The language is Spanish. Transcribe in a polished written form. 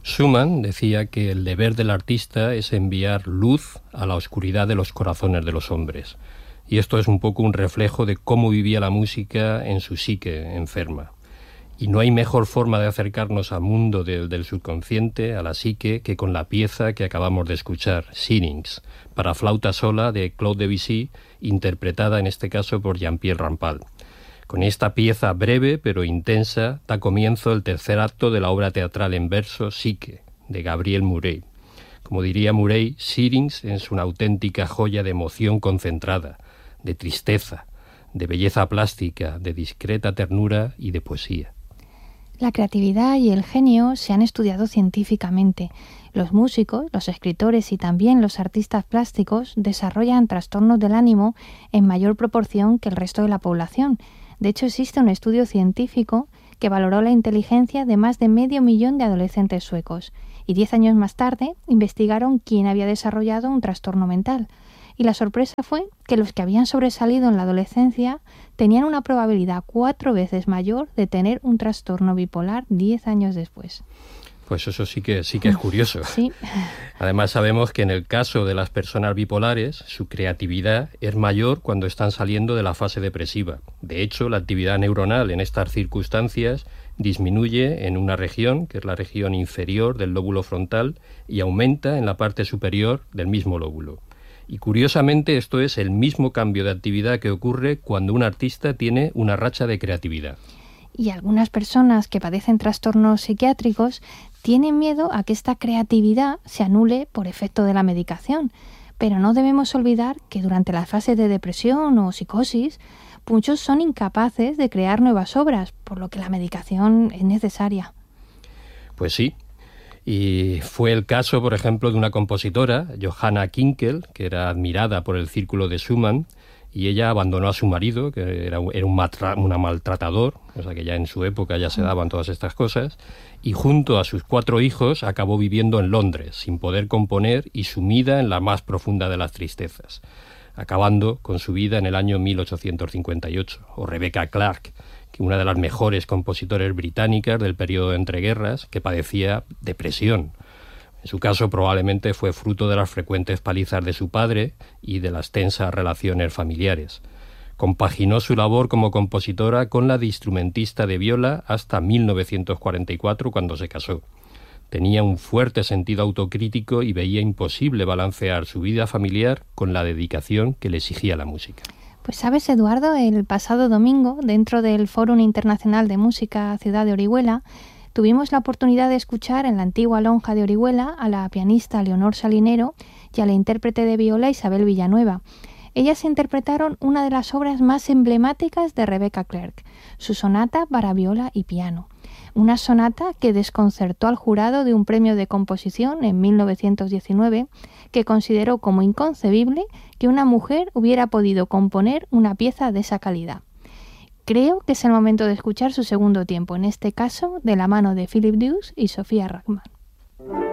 Schumann decía que el deber del artista es enviar luz a la oscuridad de los corazones de los hombres. Y esto es un poco un reflejo de cómo vivía la música en su psique enferma. Y no hay mejor forma de acercarnos al mundo del subconsciente, a la psique, que con la pieza que acabamos de escuchar, Syrinx, para flauta sola de Claude Debussy, interpretada en este caso por Jean-Pierre Rampal. Con esta pieza breve pero intensa da comienzo el tercer acto de la obra teatral en verso Psique, de Gabriel Murray. Como diría Murray, Syrinx es una auténtica joya de emoción concentrada, de tristeza, de belleza plástica, de discreta ternura y de poesía. La creatividad y el genio se han estudiado científicamente. Los músicos, los escritores y también los artistas plásticos desarrollan trastornos del ánimo en mayor proporción que el resto de la población. De hecho, existe un estudio científico que valoró la inteligencia de más de 500.000 de adolescentes suecos y 10 años más tarde investigaron quién había desarrollado un trastorno mental. Y la sorpresa fue que los que habían sobresalido en la adolescencia tenían una probabilidad 4 veces mayor de tener un trastorno bipolar 10 años después. Pues eso sí que es curioso. Sí. Además sabemos que en el caso de las personas bipolares, su creatividad es mayor cuando están saliendo de la fase depresiva. De hecho, la actividad neuronal en estas circunstancias disminuye en una región, que es la región inferior del lóbulo frontal, y aumenta en la parte superior del mismo lóbulo. Y curiosamente esto es el mismo cambio de actividad que ocurre cuando un artista tiene una racha de creatividad. Y algunas personas que padecen trastornos psiquiátricos tienen miedo a que esta creatividad se anule por efecto de la medicación. Pero no debemos olvidar que durante la fase de depresión o psicosis, muchos son incapaces de crear nuevas obras, por lo que la medicación es necesaria. Pues sí. Y fue el caso, por ejemplo, de una compositora, Johanna Kinkel, que era admirada por el círculo de Schumann, y ella abandonó a su marido, que era un maltratador, o sea que ya en su época ya se daban todas estas cosas, y junto a sus 4 hijos acabó viviendo en Londres, sin poder componer y sumida en la más profunda de las tristezas, acabando con su vida en el año 1858. O Rebecca Clarke, una de las mejores compositores británicas del periodo de entreguerras, que padecía depresión. En su caso probablemente fue fruto de las frecuentes palizas de su padre y de las tensas relaciones familiares. Compaginó su labor como compositora con la de instrumentista de viola hasta 1944, cuando se casó. Tenía un fuerte sentido autocrítico y veía imposible balancear su vida familiar con la dedicación que le exigía la música. Pues sabes, Eduardo, el pasado domingo, dentro del Fórum Internacional de Música Ciudad de Orihuela, tuvimos la oportunidad de escuchar en la antigua lonja de Orihuela a la pianista Leonor Salinero y a la intérprete de viola Isabel Villanueva. Ellas interpretaron una de las obras más emblemáticas de Rebecca Clarke, su sonata para viola y piano. Una sonata que desconcertó al jurado de un premio de composición en 1919, que consideró como inconcebible que una mujer hubiera podido componer una pieza de esa calidad. Creo que es el momento de escuchar su segundo tiempo, en este caso de la mano de Philip Dux y Sofía Rachman.